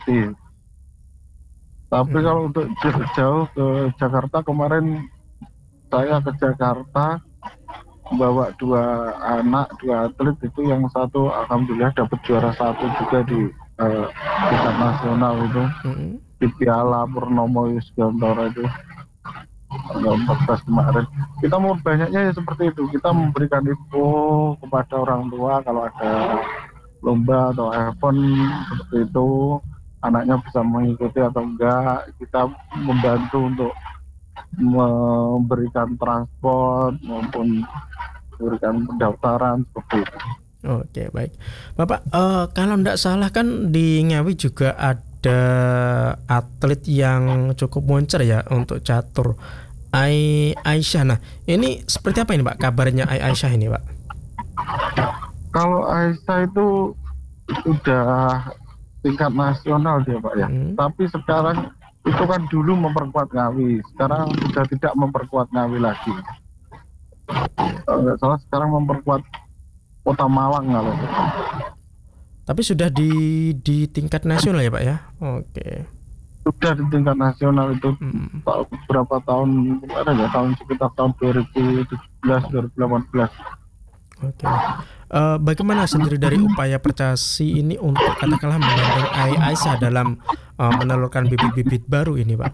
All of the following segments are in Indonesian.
Iya. Tapi kalau untuk jauh ke Jakarta kemarin saya ke Jakarta bawa dua anak, dua atlet itu yang satu alhamdulillah dapat juara satu juga di tingkat nasional itu Mm-mm. di Piala Purnomo Yuskantoro itu tanggal 14 kemarin. Kita mau banyaknya ya seperti itu. Kita Mm. memberikan info kepada orang tua kalau ada lomba atau event seperti itu, anaknya bisa mengikuti atau enggak. Kita membantu untuk memberikan transport maupun memberikan pendaftaran seperti itu. Oke, baik. Bapak, kalau tidak salah kan di Ngawi juga ada atlet yang cukup moncer ya untuk catur. Aisyah. Nah, ini seperti apa ini Pak kabarnya Aisyah ini Pak? Kalau Aisyah itu udah tingkat nasional dia Pak ya. Hmm. Tapi sekarang itu kan dulu memperkuat Ngawi, sekarang sudah tidak memperkuat Ngawi lagi. Oke. Kalau nggak salah sekarang memperkuat Kota Malang kalau gitu. Tapi sudah di tingkat nasional ya Pak ya? Oke. Sudah di tingkat nasional itu Hmm. berapa tahun kemarin ya, tahun sekitar tahun 2017 2018. Oke, baik. Bagaimana sendiri dari upaya Percasi ini untuk katakanlah menggandeng Aisyah dalam menelurkan bibit-bibit baru ini, Pak?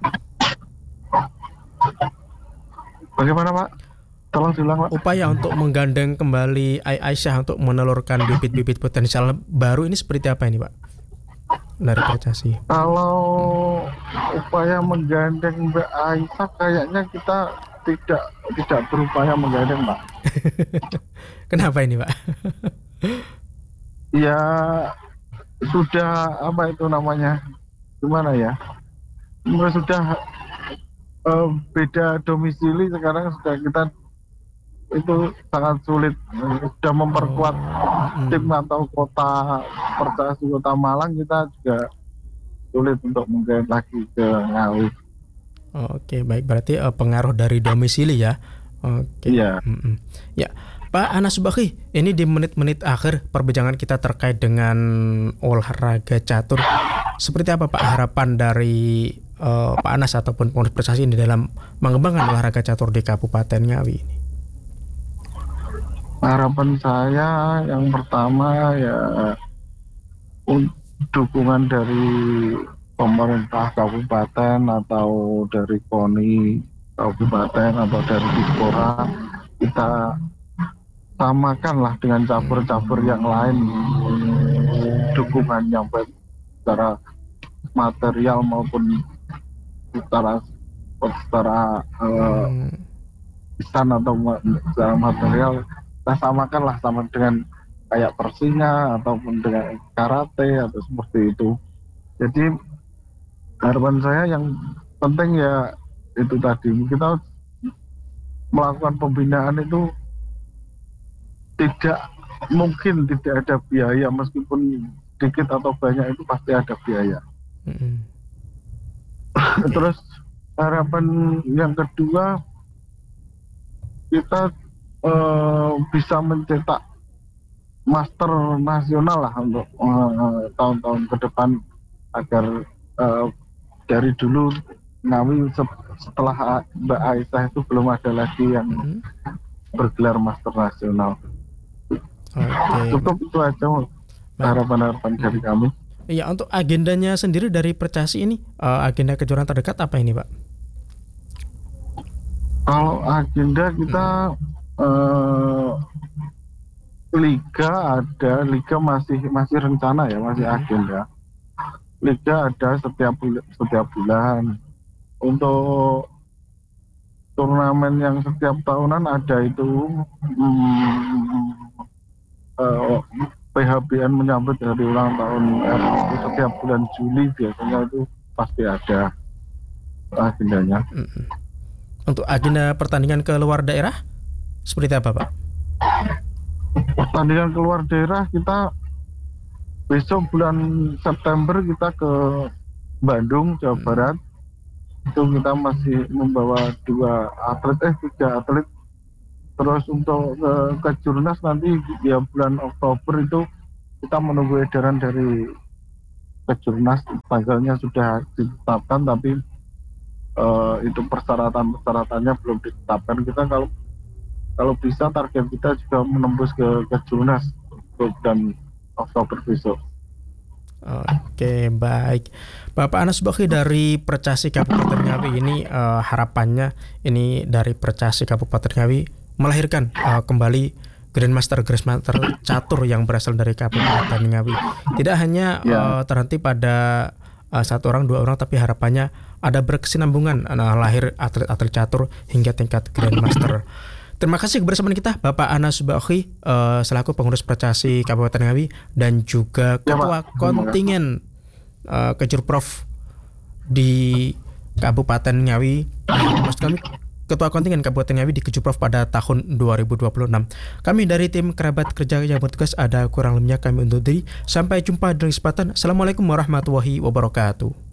Bagaimana Pak? Tolong diulang Pak. Upaya untuk menggandeng kembali Aisyah untuk menelurkan bibit-bibit potensial baru ini seperti apa ini, Pak? Dari Percasi. Kalau upaya menggandeng Mbak Aisyah kayaknya kita tidak tidak berupaya menggandeng Pak. Kenapa ini, Pak? Ya sudah apa itu namanya? Gimana ya? Sudah beda domisili sekarang sudah kita itu sangat sulit. Sudah memperkuat Oh, tim mm-mm. atau kota Percasi Kota Malang kita juga sulit untuk menggait lagi ke Ngawi. Oke, baik. Berarti pengaruh dari domisili ya. Oke. Iya. Mm-mm. Ya, Pak Anas Subakhi, ini di menit-menit akhir perbincangan kita terkait dengan olahraga catur. Seperti apa Pak harapan dari Pak Anas ataupun pengurus prestasi ini dalam mengembangkan olahraga catur di Kabupaten Ngawi ini? Harapan saya yang pertama ya dukungan dari pemerintah kabupaten atau dari KONI kabupaten atau dari Dispora kita samakanlah dengan cabur-cabur yang lain dukungannya baik secara material maupun secara secara Hmm, desain atau secara material kita samakanlah sama dengan kayak Persinya ataupun dengan karate atau seperti itu. Jadi harapan saya yang penting ya itu tadi kita melakukan pembinaan itu tidak mungkin tidak ada biaya meskipun sedikit atau banyak itu pasti ada biaya. mm-mm. Oke. Terus harapan yang kedua kita bisa mencetak master nasional lah untuk tahun-tahun ke depan agar eh, dari dulu Ngawi setelah Mbak Aisyah itu belum ada lagi yang Mm-mm. bergelar master nasional. Oke, Cukup itu aja baik. harapan-harapan dari Mm-mm. kami. Ya, untuk agendanya sendiri dari Percasi ini, agenda kejuaraan terdekat apa ini, Pak? Kalau agenda kita Mm-mm. eh, liga ada, liga masih masih rencana ya, masih Mm-mm. agenda. Liga ada setiap bulan. Untuk turnamen yang setiap tahunan ada itu eh, PHBN menyambut hari ulang tahun RI setiap bulan Juli biasanya itu pasti ada agendanya. Mm-mm. Untuk agenda pertandingan ke luar daerah seperti apa, Pak? Pertandingan keluar daerah kita besok bulan September kita ke Bandung, Jawa Mm-mm. Barat. Itu kita masih membawa tiga atlet. Terus untuk ke Jurnas nanti ya bulan Oktober itu kita menunggu edaran dari Kejurnas tanggalnya sudah ditetapkan, tapi itu persyaratannya belum ditetapkan. Kita kalau bisa target kita juga menembus ke Kejurnas dan Oktober besok. Oke, baik. Bapak Anas Subakhi dari Percasi Kabupaten Ngawi ini, harapannya ini dari Percasi Kabupaten Ngawi melahirkan kembali Grandmaster catur yang berasal dari Kabupaten Ngawi. Tidak hanya terhenti pada satu orang, dua orang, tapi harapannya ada berkesinambungan lahir atlet-atlet catur hingga tingkat Grandmaster. Terima kasih kebersamaan kita Bapak Anas Subakhi selaku pengurus Percasi Kabupaten Ngawi dan juga Ketua Kontingen Kejurprov di Kabupaten Ngawi. Maksud kami Ketua Kontingen Kabupaten Ngawi di Kejurprov pada tahun 2026. Kami dari tim kerabat kerja yang bertugas ada kurang lebihnya kami undur diri. Sampai jumpa di kesempatan. Assalamualaikum warahmatullahi wabarakatuh.